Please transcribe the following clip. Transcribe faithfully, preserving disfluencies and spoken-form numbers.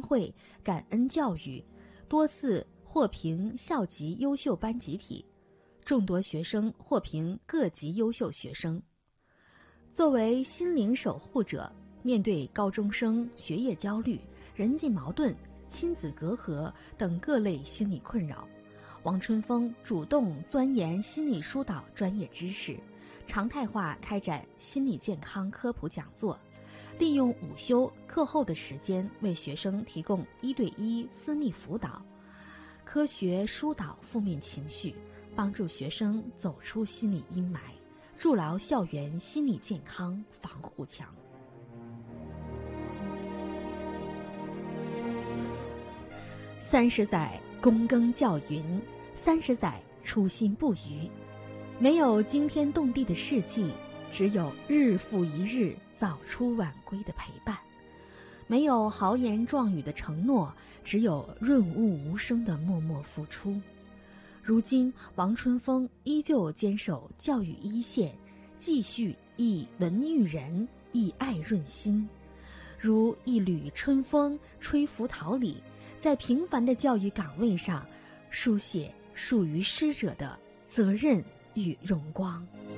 会感恩教育，多次获评校级优秀班集体，众多学生获评各级优秀学生。作为心灵守护者，面对高中生学业焦虑、人际矛盾、亲子隔阂等各类心理困扰，王春风主动钻研心理疏导专业知识，常态化开展心理健康科普讲座，利用午休课后的时间为学生提供一对一私密辅导，科学疏导负面情绪，帮助学生走出心理阴霾，筑牢校园心理健康防护墙。三十载躬耕教耘，三十载初心不渝。没有惊天动地的事迹，只有日复一日早出晚归的陪伴；没有豪言壮语的承诺，只有润物无声的默默付出。如今，王春风依旧坚守教育一线，继续以文育人，以爱润心，如一缕春风吹拂桃李，在平凡的教育岗位上书写属于师者的责任与荣光。